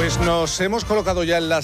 Pues nos hemos colocado ya en las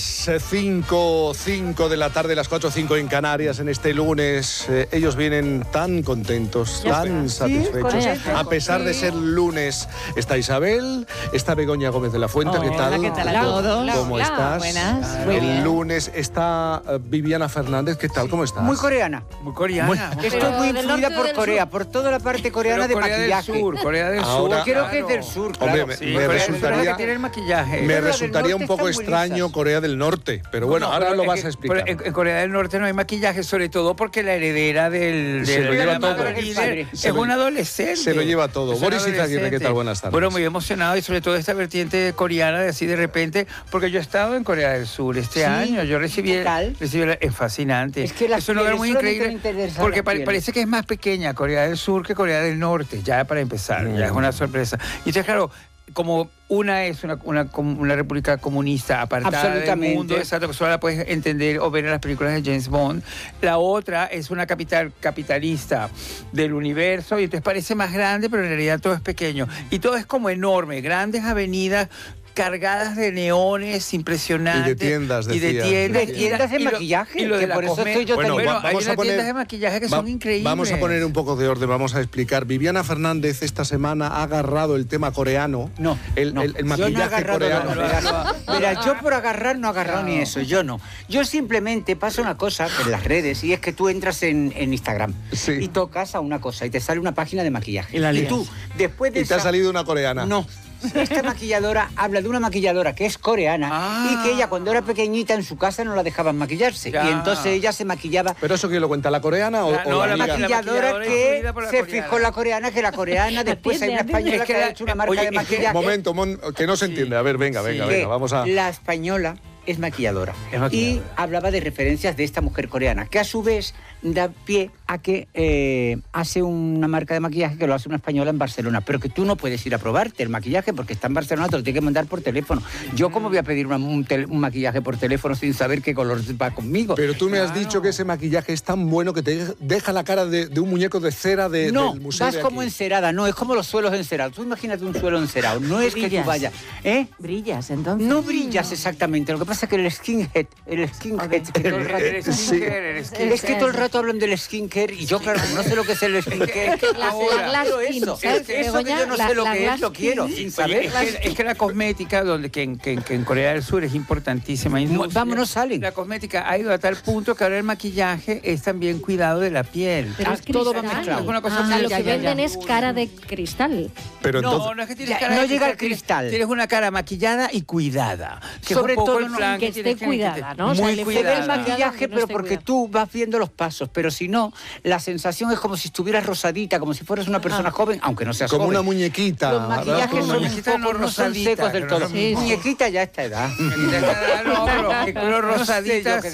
5 de la tarde, las 4:05 en Canarias, en este lunes. Ellos vienen tan contentos, tan satisfechos, a pesar de ser lunes. Está Isabel, está Begoña Gómez de la Fuente. ¿Qué tal? ¿Qué tal a todos? ¿Cómo estás? Buenas. El lunes está Viviana Fernández. ¿Qué tal? ¿Cómo estás? Muy coreana. Muy coreana. Estoy muy influida por Corea, por toda la parte coreana de maquillaje. Corea del Sur. Ahora, Creo que es del sur, Hombre, claro. me resultaría, que tiene el maquillaje. me Pero resultaría del un poco norte están muy extraño lisas. Corea del Norte. Pero bueno, ahora lo vas a explicar. En Corea del Norte no hay maquillaje, sobre todo porque la heredera Se lo lleva todo. es una adolescente. Se lo lleva todo. Es Boris una Izaguirre, ¿qué adolescente. tal? Buenas tardes. Bueno, muy emocionado y sobre todo esta vertiente coreana de así de repente, porque yo he estado en Corea del Sur este año. Yo recibí... ¿Qué tal? Es fascinante. Es que las es un lugar muy pieles, increíble solamente me interesan porque las pieles. parece que es más pequeña Corea del Sur que Corea del Norte, ya para empezar. Ya es una sorpresa. Y entonces, claro, como una es una república comunista apartada del mundo, exacto, que solo la puedes entender o ver en las películas de James Bond. La otra es una capital capitalista del universo y entonces parece más grande, pero en realidad todo es pequeño. Y todo es como enorme, grandes avenidas cargadas de neones impresionantes. Y de tiendas, De tiendas de maquillaje, que por eso estoy yo Bueno, también. Hay vamos a unas poner- tiendas de maquillaje que son increíbles. Vamos a poner un poco de orden, vamos a explicar. Viviana Fernández esta semana ha agarrado el tema coreano. No, el yo maquillaje no he agarrado coreano. nada. Mira, yo por agarrar no he agarrado ni eso, yo no. Yo simplemente pasa una cosa en las redes y es que tú entras en Instagram Sí. y tocas a una cosa y te sale una página de maquillaje. Y la Y lías. tú, después de Y te ha esa... salido una coreana. No. Esta maquilladora habla de una maquilladora que es coreana y que ella cuando era pequeñita en su casa no la dejaban maquillarse. Ya. Y entonces ella se maquillaba. ¿Pero eso quién lo cuenta? ¿La coreana o No, la la amiga? Maquilladora que influida por la se coreana. fijó en la coreana, que la coreana después hay una Atiende. española Es que que ha la- hecho una marca oye, de es que- maquillaje. Momento, que no se entiende. A ver, venga, que vamos a... La española es maquilladora. Es maquilladora. Y hablaba de referencias de esta mujer coreana, que a su vez da pie a que hace una marca de maquillaje que lo hace una española en Barcelona, pero que tú no puedes ir a probarte el maquillaje porque está en Barcelona, te lo tiene que mandar por teléfono. Yo cómo voy a pedir un maquillaje por teléfono sin saber qué color va conmigo. Pero tú me has dicho que ese maquillaje es tan bueno que te deja la cara de un muñeco de cera del museo vas de como aquí. encerada, no, es como los suelos encerados. Tú imagínate un suelo encerado, no es que tú Brillas. vayas... Brillas, entonces. No brillas exactamente, lo que pasa es que el skinhead, que todo el rato... Es que todo el rato hablan del skincare y yo, claro, como no sé lo que es el skincare. La glass skin, eso, ¿sabes, eso que Begoña? yo no sé lo La que es, glass lo quiero, skin. sin Oye, saber. es que la cosmética, que en Corea del Sur es importantísima industria. Vámonos, salen. La cosmética ha ido a tal punto que ahora el maquillaje es también cuidado de la piel. Pero es todo va cristal. mezclado. Es una cosa Ah, muy- lo ya, que ya, venden ya. es cara de cristal. Pero entonces... No es que tienes Ya, cara no de llega al tienes- cristal. Tienes una cara maquillada y cuidada. Que Sobre es un poco todo el plan que tienes esté cuidada, ¿no? O sea, Muy le Se ve cuidada. el cuidada. maquillaje, Que no pero esté porque cuidado. tú vas viendo los pasos, pero si no, la sensación es como si estuvieras rosadita, como si fueras una persona joven, aunque no seas Como joven. una muñequita. Los maquillajes Como una son un muñequita poco, no no son rosadita, secos del que todo. no- Sí, sí. Muñequita ya a esta edad. No, pero que color No sé yo rosadita qué